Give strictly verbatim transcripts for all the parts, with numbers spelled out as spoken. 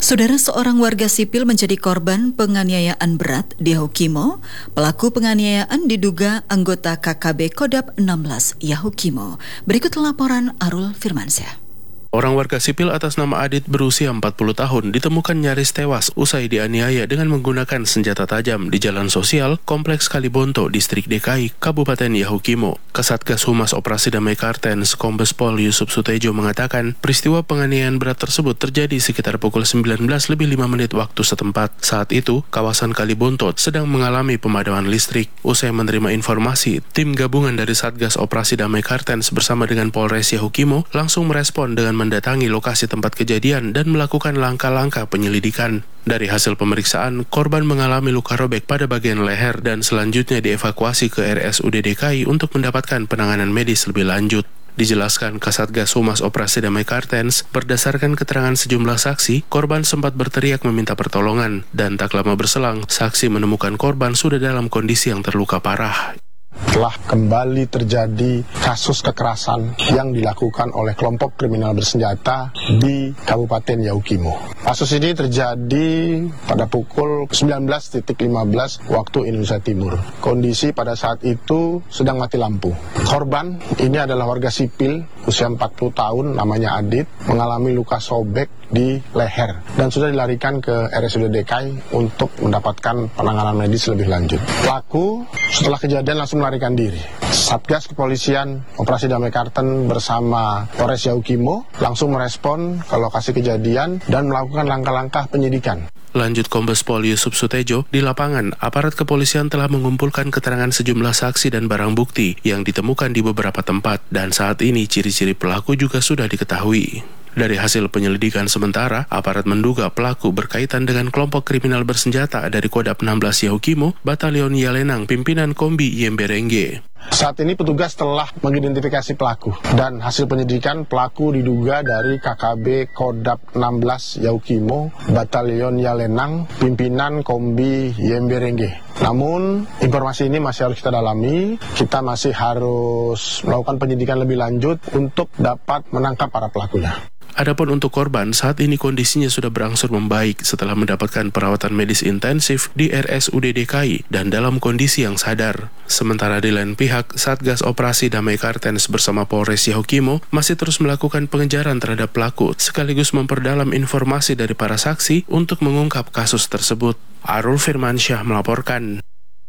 Saudara, seorang warga sipil menjadi korban penganiayaan berat di Yahukimo. Pelaku penganiayaan diduga anggota K K B Kodap enam belas Yahukimo. Berikut laporan Arul Firmansyah. Orang warga sipil atas nama Adit berusia empat puluh tahun ditemukan nyaris tewas usai dianiaya dengan menggunakan senjata tajam di Jalan Sosial, Kompleks Kalibonto, Distrik D K I, Kabupaten Yahukimo. Kasatgas Humas Operasi Damai Kartens, Kombes Pol Yusuf Sutejo mengatakan peristiwa penganiayaan berat tersebut terjadi sekitar pukul sembilan belas lebih lima menit waktu setempat. Saat itu, kawasan Kalibonto sedang mengalami pemadaman listrik. Usai menerima informasi, tim gabungan dari Satgas Operasi Damai Kartens bersama dengan Polres Yahukimo langsung merespon dengan mendatangi lokasi tempat kejadian dan melakukan langkah-langkah penyelidikan. Dari hasil pemeriksaan, korban mengalami luka robek pada bagian leher dan selanjutnya dievakuasi ke R S U D D K I untuk mendapatkan penanganan medis lebih lanjut. Dijelaskan Kasatgas Humas Operasi Damai Kartens, berdasarkan keterangan sejumlah saksi, korban sempat berteriak meminta pertolongan dan tak lama berselang, saksi menemukan korban sudah dalam kondisi yang terluka parah. Telah kembali terjadi kasus kekerasan yang dilakukan oleh kelompok kriminal bersenjata di Kabupaten Yahukimo. Kasus ini terjadi pada pukul sembilan belas lima belas waktu Indonesia Timur. Kondisi pada saat itu sedang mati lampu. Korban ini adalah warga sipil usia empat puluh tahun, namanya Adit, mengalami luka sobek di leher dan sudah dilarikan ke R S U D D K I untuk mendapatkan penanganan medis lebih lanjut. Pelaku setelah kejadian langsung melarikan diri. Satgas Kepolisian Operasi Damai Kartens bersama Polres Yahukimo langsung merespon ke lokasi kejadian dan melakukan langkah-langkah penyidikan. Lanjut Kombes Pol Yusuf Sutejo, di lapangan, aparat kepolisian telah mengumpulkan keterangan sejumlah saksi dan barang bukti yang ditemukan di beberapa tempat, dan saat ini ciri-ciri pelaku juga sudah diketahui. Dari hasil penyelidikan sementara, aparat menduga pelaku berkaitan dengan kelompok kriminal bersenjata dari Kodap enam belas Yahukimo, Batalion Yalenang, pimpinan Kombi Yemberenge. Saat ini petugas telah mengidentifikasi pelaku dan hasil penyelidikan pelaku diduga dari K K B Kodap enam belas Yahukimo, Batalion Yalenang, pimpinan Kombi Yemberenge. Namun informasi ini masih harus kita dalami, kita masih harus melakukan penyidikan lebih lanjut untuk dapat menangkap para pelakunya. Adapun untuk korban, saat ini kondisinya sudah berangsur membaik setelah mendapatkan perawatan medis intensif di R S U D D K I dan dalam kondisi yang sadar. Sementara di lain pihak, Satgas Operasi Damai Kartens bersama Polres Yahukimo masih terus melakukan pengejaran terhadap pelaku sekaligus memperdalam informasi dari para saksi untuk mengungkap kasus tersebut. Arul Firmansyah melaporkan.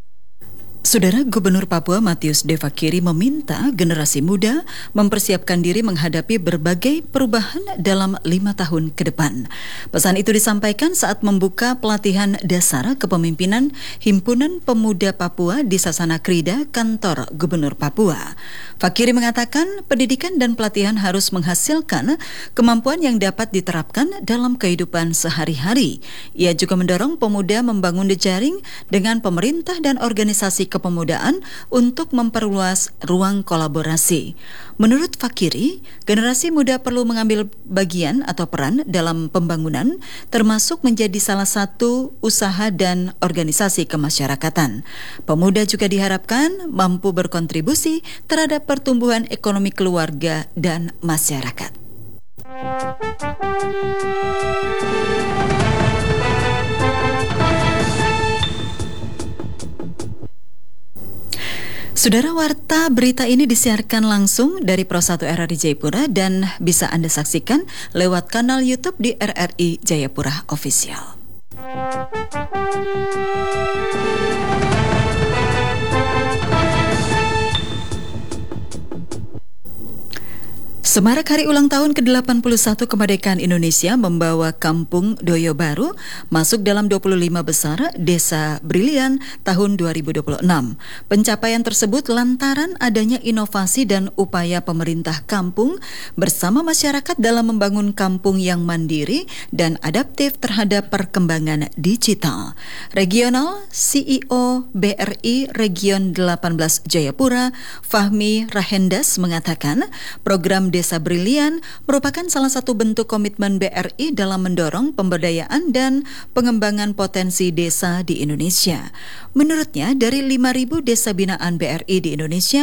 Saudara, Gubernur Papua Matius De Fakiri meminta generasi muda mempersiapkan diri menghadapi berbagai perubahan dalam lima tahun ke depan. Pesan itu disampaikan saat membuka pelatihan dasar kepemimpinan Himpunan Pemuda Papua di Sasana Krida, kantor Gubernur Papua. Fakiri mengatakan pendidikan dan pelatihan harus menghasilkan kemampuan yang dapat diterapkan dalam kehidupan sehari-hari. Ia juga mendorong pemuda membangun jejaring dengan pemerintah dan organisasi kepemudaan untuk memperluas ruang kolaborasi. Menurut Fakiri, generasi muda perlu mengambil bagian atau peran dalam pembangunan, termasuk menjadi salah satu usaha dan organisasi kemasyarakatan. Pemuda juga diharapkan mampu berkontribusi terhadap pertumbuhan ekonomi keluarga dan masyarakat. Saudara, warta berita ini disiarkan langsung dari Pro satu R R I Jayapura dan bisa Anda saksikan lewat kanal YouTube di R R I Jayapura Official. Semarak Hari Ulang Tahun ke delapan puluh satu Kemerdekaan Indonesia membawa Kampung Doyo Baru masuk dalam dua puluh lima besar Desa Brilian tahun dua ribu dua puluh enam. Pencapaian tersebut lantaran adanya inovasi dan upaya pemerintah kampung bersama masyarakat dalam membangun kampung yang mandiri dan adaptif terhadap perkembangan digital. Regional C E O B R I Region delapan belas Jayapura, Fahmi Rahendas mengatakan program Desa Brilian merupakan salah satu bentuk komitmen B R I dalam mendorong pemberdayaan dan pengembangan potensi desa di Indonesia. Menurutnya, dari lima ribu desa binaan B R I di Indonesia,